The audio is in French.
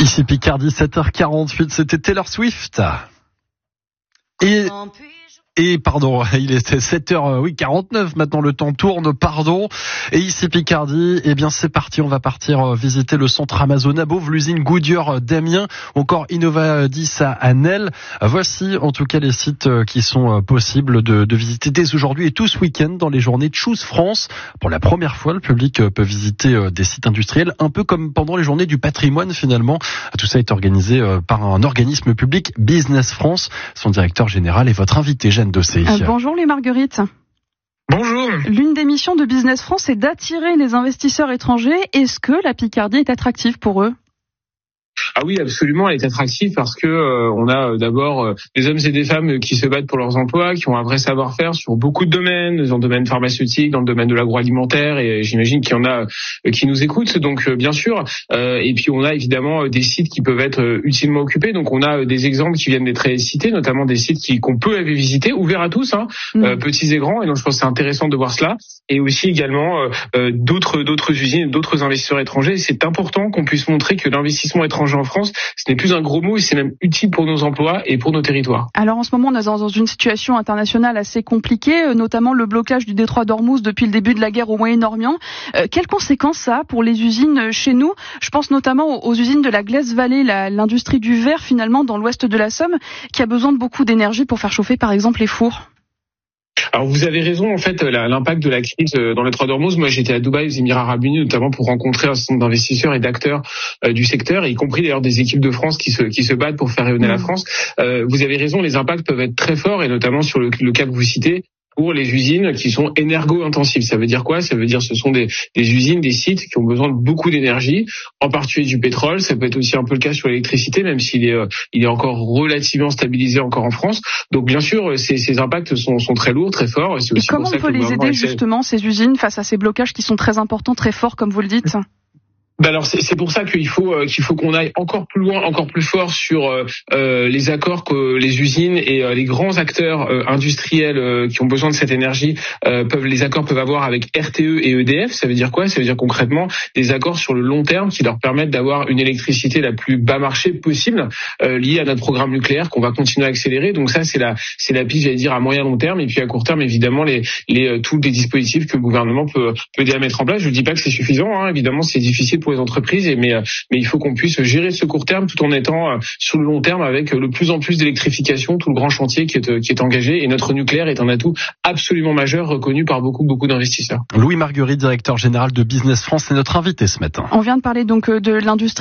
Ici Picardie, 7h48, c'était Taylor Swift. Et pardon, il est 7h49 maintenant, le temps tourne, pardon. Et ici Picardie, eh bien c'est parti, on va partir visiter le centre Amazon à Beauvais, l'usine Goodyear d'Amiens, encore Innova 10 à Nesle. Voici en tout cas les sites qui sont possibles de visiter dès aujourd'hui et tout ce week-end dans les journées de Choose France. Pour la première fois, le public peut visiter des sites industriels, un peu comme pendant les journées du patrimoine finalement. Tout ça est organisé par un organisme public, Business France. Son directeur général est votre invité, Jeanne Dossé. Bonjour les Marguerites. Bonjour. L'une des missions de Business France est d'attirer les investisseurs étrangers. Est-ce que la Picardie est attractive pour eux ? Ah oui, absolument, elle est attractive parce que on a d'abord des hommes et des femmes qui se battent pour leurs emplois, qui ont un vrai savoir-faire sur beaucoup de domaines, dans le domaine pharmaceutique, dans le domaine de l'agroalimentaire, et j'imagine qu'il y en a qui nous écoutent, donc bien sûr. Et puis on a évidemment des sites qui peuvent être utilement occupés, donc on a des exemples qui viennent d'être cités, notamment des sites qu'on peut aller visiter, ouverts à tous, petits et grands, et donc je pense que c'est intéressant de voir cela. Et aussi également d'autres usines, d'autres investisseurs étrangers. C'est important qu'on puisse montrer que l'investissement étranger en France, ce n'est plus un gros mot et c'est même utile pour nos emplois et pour nos territoires. Alors en ce moment, on est dans une situation internationale assez compliquée, notamment le blocage du détroit d'Ormuz depuis le début de la guerre au Moyen-Orient. Quelles conséquences ça a pour les usines chez nous ? Je pense notamment aux usines de la Glace Valley, l'industrie du verre finalement dans l'ouest de la Somme, qui a besoin de beaucoup d'énergie pour faire chauffer par exemple les fours. Alors vous avez raison, en fait, l'impact de la crise dans le détroit d'Ormuz. Moi, j'étais à Dubaï, aux Émirats Arabes Unis, notamment pour rencontrer un certain nombre d'investisseurs et d'acteurs du secteur, y compris d'ailleurs des équipes de France qui se battent pour faire rayonner la France. Vous avez raison, les impacts peuvent être très forts, et notamment sur le cas que vous citez, pour les usines qui sont énergo-intensives. Ça veut dire quoi ? Ça veut dire ce sont des usines, des sites qui ont besoin de beaucoup d'énergie, en particulier du pétrole. Ça peut être aussi un peu le cas sur l'électricité, même s'il est encore relativement stabilisé encore en France. Donc bien sûr, ces impacts sont très lourds, très forts. Et comment on peut les aider justement, ces usines, face à ces blocages qui sont très importants, très forts, comme vous le dites ? Alors c'est pour ça qu'il faut qu'on aille encore plus loin, encore plus fort sur les accords que les usines et les grands acteurs industriels qui ont besoin de cette énergie peuvent avoir avec RTE et EDF. Ça veut dire quoi ? Ça veut dire concrètement des accords sur le long terme qui leur permettent d'avoir une électricité la plus bas marché possible liée à notre programme nucléaire qu'on va continuer à accélérer. Donc ça c'est la piste, j'allais dire, à moyen long terme, et puis à court terme évidemment tous les dispositifs que le gouvernement peut déjà mettre en place. Je ne dis pas que c'est suffisant, évidemment c'est difficile pour les entreprises, mais il faut qu'on puisse gérer ce court terme tout en étant sur le long terme avec le plus en plus d'électrification, tout le grand chantier qui est engagé, et notre nucléaire est un atout absolument majeur reconnu par beaucoup d'investisseurs. Louis Marguerite, directeur général de Business France, est notre invité ce matin. On vient de parler donc de l'industrie